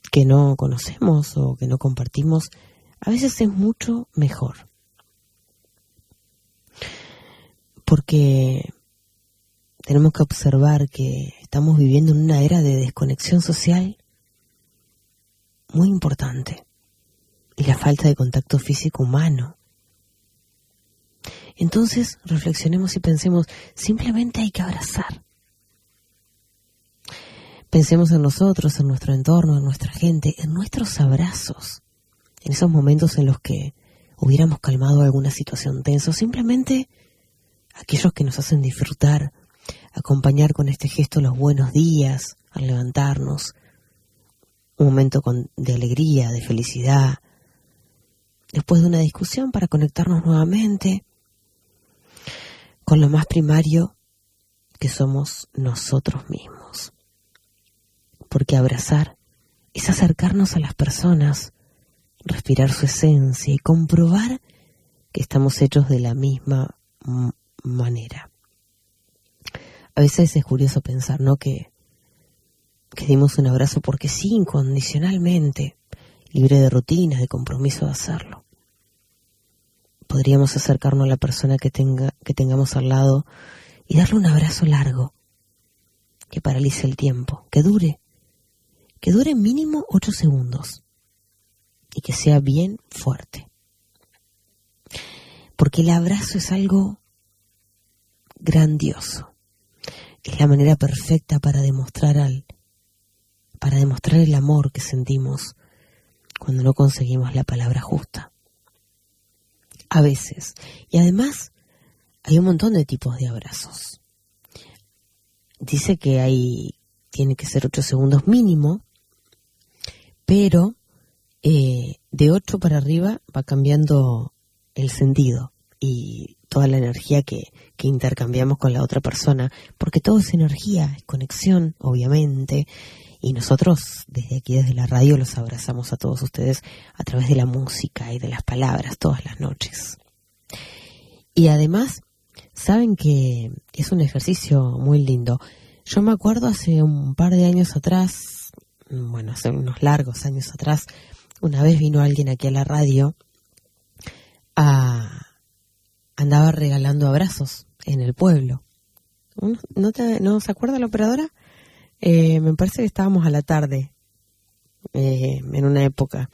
que no conocemos o que no compartimos, a veces es mucho mejor. Porque tenemos que observar que estamos viviendo en una era de desconexión social muy importante y la falta de contacto físico humano. Entonces reflexionemos y pensemos, simplemente hay que abrazar. Pensemos en nosotros, en nuestro entorno, en nuestra gente, en nuestros abrazos, en esos momentos en los que hubiéramos calmado alguna situación tensa, simplemente aquellos que nos hacen disfrutar, acompañar con este gesto los buenos días al levantarnos, un momento de alegría, de felicidad, después de una discusión para conectarnos nuevamente con lo más primario que somos nosotros mismos. Porque abrazar es acercarnos a las personas, respirar su esencia y comprobar que estamos hechos de la misma manera. A veces es curioso pensar, ¿no?, que dimos un abrazo porque sí, incondicionalmente, libre de rutinas, de compromiso de hacerlo. Podríamos acercarnos a la persona que tengamos al lado y darle un abrazo largo, que paralice el tiempo, que dure mínimo 8 segundos y que sea bien fuerte. Porque el abrazo es algo grandioso. Es la manera perfecta para demostrar el amor que sentimos cuando no conseguimos la palabra justa. A veces. Y además hay un montón de tipos de abrazos. Dice que tiene que ser 8 segundos mínimo, pero de 8 para arriba va cambiando el sentido y toda la energía que intercambiamos con la otra persona, porque todo es energía, es conexión, obviamente, y nosotros desde aquí, desde la radio, los abrazamos a todos ustedes a través de la música y de las palabras todas las noches. Y además, saben que es un ejercicio muy lindo. Yo me acuerdo hace un par de años atrás, hace unos largos años atrás, una vez vino alguien aquí a la radio andaba regalando abrazos en el pueblo. ¿No se acuerda la operadora? Me parece que estábamos a la tarde, en una época.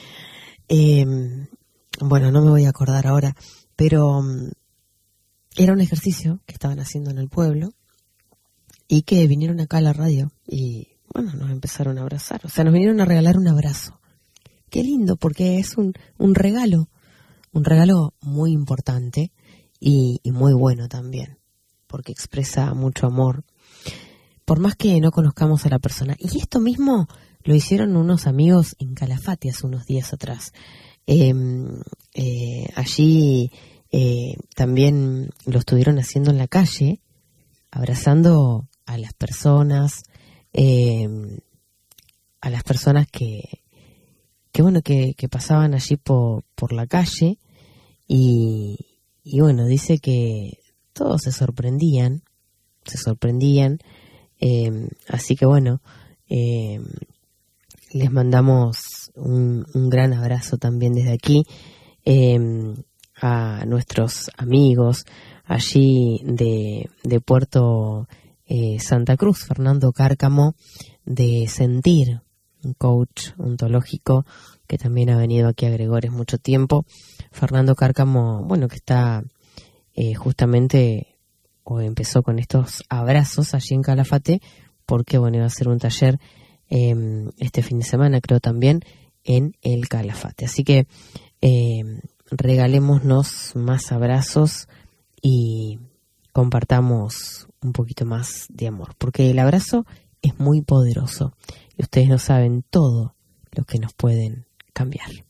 No me voy a acordar ahora, pero era un ejercicio que estaban haciendo en el pueblo y que vinieron acá a la radio y, nos empezaron a abrazar. O sea, nos vinieron a regalar un abrazo. Qué lindo, porque es un regalo muy importante y muy bueno también, porque expresa mucho amor, por más que no conozcamos a la persona. Y esto mismo lo hicieron unos amigos en Calafate hace unos días atrás. Allí también lo estuvieron haciendo en la calle, abrazando a las personas, que pasaban allí por la calle y dice que todos se sorprendían, así que les mandamos un gran abrazo también desde aquí a nuestros amigos allí de Puerto Santa Cruz, Fernando Cárcamo de Sentir, un coach ontológico que también ha venido aquí a Gregores mucho tiempo. Fernando Cárcamo, que está justamente, o empezó con estos abrazos allí en Calafate, porque iba a hacer un taller este fin de semana, creo también, en el Calafate. Así que regalémonos más abrazos y compartamos un poquito más de amor, porque el abrazo es muy poderoso y ustedes no saben todo lo que nos pueden cambiar.